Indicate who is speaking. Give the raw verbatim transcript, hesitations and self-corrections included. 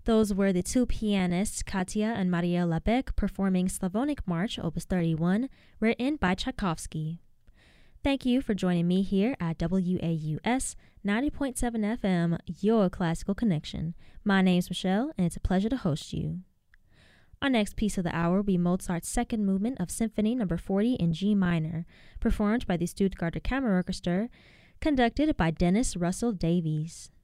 Speaker 1: Those were the two pianists Katia and Maria Lebec performing Slavonic March Opus thirty-one, written by Tchaikovsky. Thank you for joining me here at W A U S ninety point seven F M, your classical connection. My name's Michelle, and it's a pleasure to host you. Our next piece of the hour will be Mozart's second movement of Symphony Number forty in G minor, performed by the Stuttgarter Kammerorchester, conducted by Dennis Russell Davies.